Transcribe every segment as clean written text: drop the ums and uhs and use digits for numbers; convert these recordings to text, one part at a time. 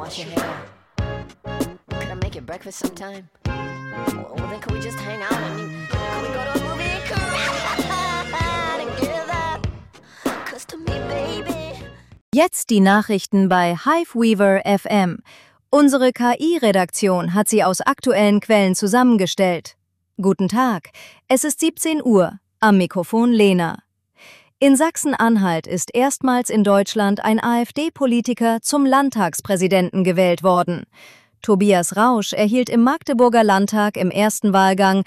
wash your hair. Could I make you breakfast sometime? Well, then could we just hang out? I mean, could we go to a movie and cry together? 'Cause to me, baby. Jetzt die Nachrichten bei Hiveweaver FM. Unsere KI-Redaktion hat sie aus aktuellen Quellen zusammengestellt. Guten Tag, es ist 17 Uhr, am Mikrofon Lena. In Sachsen-Anhalt ist erstmals in Deutschland ein AfD-Politiker zum Landtagspräsidenten gewählt worden. Tobias Rausch erhielt im Magdeburger Landtag im ersten Wahlgang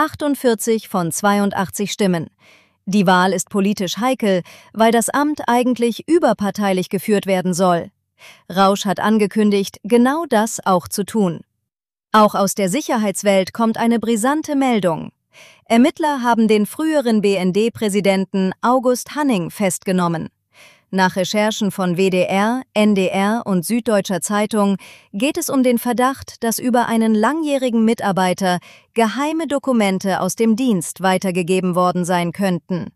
48 von 82 Stimmen. Die Wahl ist politisch heikel, weil das Amt eigentlich überparteilich geführt werden soll. Rausch hat angekündigt, genau das auch zu tun. Auch aus der Sicherheitswelt kommt eine brisante Meldung. Ermittler haben den früheren BND-Präsidenten August Hanning festgenommen. Nach Recherchen von WDR, NDR und Süddeutscher Zeitung geht es um den Verdacht, dass über einen langjährigen Mitarbeiter geheime Dokumente aus dem Dienst weitergegeben worden sein könnten.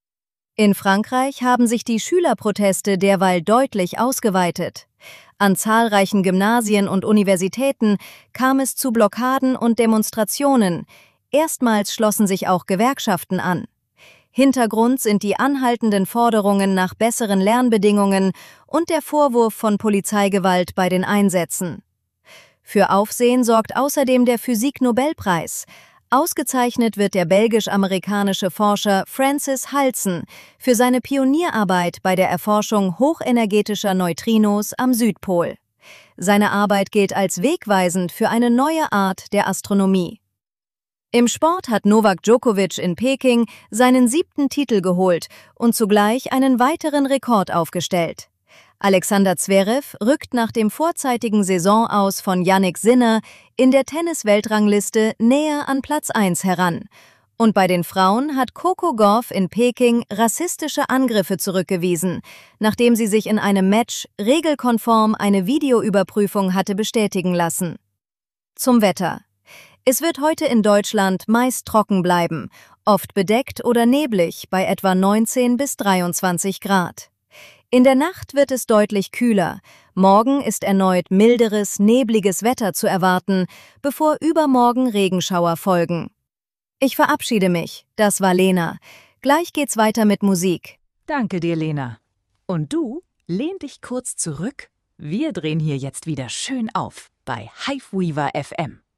In Frankreich haben sich die Schülerproteste derweil deutlich ausgeweitet. An zahlreichen Gymnasien und Universitäten kam es zu Blockaden und Demonstrationen. Erstmals schlossen sich auch Gewerkschaften an. Hintergrund sind die anhaltenden Forderungen nach besseren Lernbedingungen und der Vorwurf von Polizeigewalt bei den Einsätzen. Für Aufsehen sorgt außerdem der Physik-Nobelpreis. Ausgezeichnet wird der belgisch-amerikanische Forscher Francis Halsen für seine Pionierarbeit bei der Erforschung hochenergetischer Neutrinos am Südpol. Seine Arbeit gilt als wegweisend für eine neue Art der Astronomie. Im Sport hat Novak Djokovic in Peking seinen 7. Titel geholt und zugleich einen weiteren Rekord aufgestellt. Alexander Zverev rückt nach dem vorzeitigen Saisonaus von Jannik Sinner in der Tennis-Weltrangliste näher an Platz 1 heran. Und bei den Frauen hat Coco Gauff in Peking rassistische Angriffe zurückgewiesen, nachdem sie sich in einem Match regelkonform eine Videoüberprüfung hatte bestätigen lassen. Zum Wetter. Es wird heute in Deutschland meist trocken bleiben, oft bedeckt oder neblig bei etwa 19 bis 23 Grad. In der Nacht wird es deutlich kühler. Morgen ist erneut milderes, nebliges Wetter zu erwarten, bevor übermorgen Regenschauer folgen. Ich verabschiede mich. Das war Lena. Gleich geht's weiter mit Musik. Danke dir, Lena. Und du, lehn dich kurz zurück. Wir drehen hier jetzt wieder schön auf bei Hiveweaver FM.